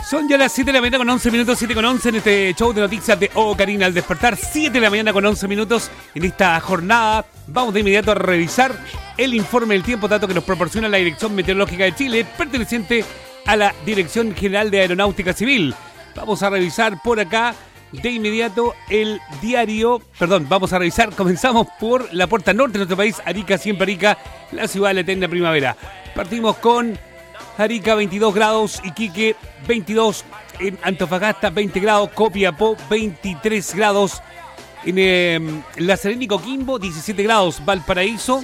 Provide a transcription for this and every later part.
Son ya las 7 de la mañana con 11 minutos, 7 con 11 en este show de noticias de Karina al despertar. 7 de la mañana con 11 minutos en esta jornada. Vamos de inmediato a revisar el informe del tiempo, dato que nos proporciona la Dirección Meteorológica de Chile, perteneciente a la Dirección General de Aeronáutica Civil. Vamos a revisar por acá de inmediato el diario, vamos a revisar, comenzamos por la puerta norte de nuestro país, Arica, siempre Arica, la ciudad de la eterna primavera. Partimos con Arica 22 grados, Iquique 22, en Antofagasta 20 grados, Copiapó 23 grados, en La Serena y Coquimbo 17 grados, Valparaíso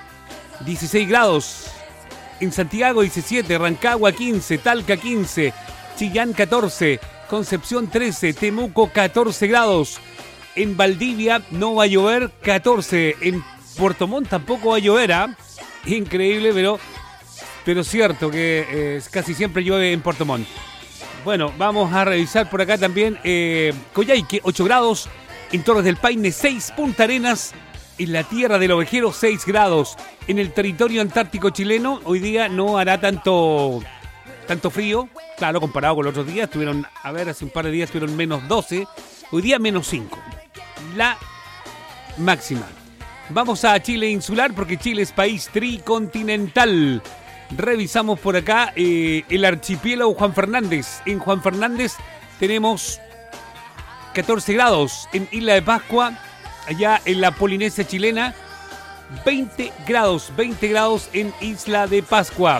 16 grados, en Santiago 17, Rancagua 15, Talca 15, Chillán 14, Concepción 13, Temuco 14 grados, en Valdivia no va a llover 14, en Puerto Montt tampoco va a llover, increíble, pero cierto que casi siempre llueve en Puerto Montt. Bueno, vamos a revisar por acá también Coyhaique 8 grados, en Torres del Paine 6, Punta Arenas, en la Tierra del Ovejero 6 grados, en el territorio antártico chileno hoy día no hará tanto frío, claro, comparado con los otros días, hace un par de días estuvieron menos 12, hoy día menos 5, la máxima. Vamos a Chile insular porque Chile es país tricontinental. Revisamos por acá el archipiélago Juan Fernández. En Juan Fernández tenemos 14 grados, en Isla de Pascua, allá en la Polinesia chilena, 20 grados en Isla de Pascua.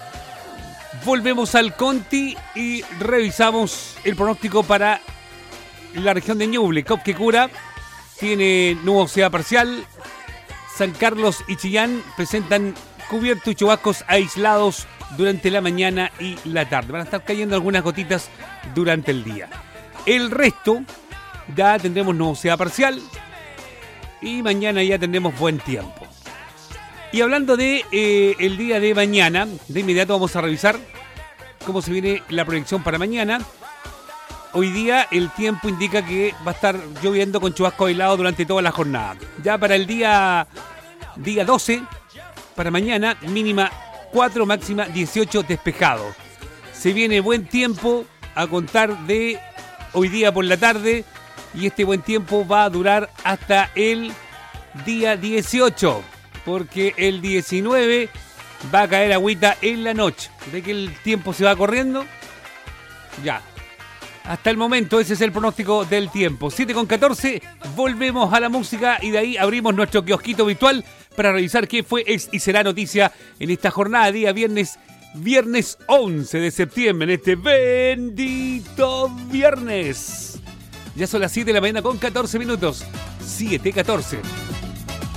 Volvemos al Conti y revisamos el pronóstico para la región de Ñuble. Copquecura tiene nubosidad parcial. San Carlos y Chillán presentan cubiertos y chubascos aislados durante la mañana y la tarde. Van a estar cayendo algunas gotitas durante el día. El resto ya tendremos nubosidad parcial y mañana ya tendremos buen tiempo. Y hablando de el día de mañana, de inmediato vamos a revisar cómo se viene la proyección para mañana. Hoy día el tiempo indica que va a estar lloviendo con chubascos aislados durante toda la jornada. Ya para el día 12, para mañana, mínima 4, máxima 18, despejado. Se viene buen tiempo a contar de hoy día por la tarde y este buen tiempo va a durar hasta el día 18. Porque el 19 va a caer agüita en la noche. ¿Ve que el tiempo se va corriendo? Ya. Hasta el momento ese es el pronóstico del tiempo. 7:14, volvemos a la música y de ahí abrimos nuestro kiosquito virtual para revisar qué fue, es y será noticia en esta jornada, día viernes 11 de septiembre, en este bendito viernes. Ya son las 7 de la mañana con 14 minutos. 7:14.